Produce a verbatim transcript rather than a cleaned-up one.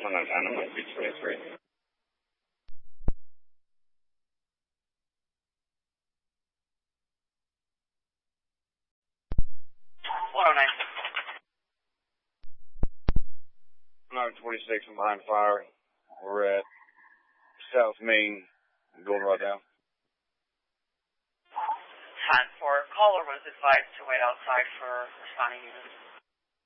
one nine nine, I'm going to be twenty-three. one oh nine. nine twenty-six, I'm behind fire. We're at South Main, going right down. ten four. Caller was advised to wait outside for responding units.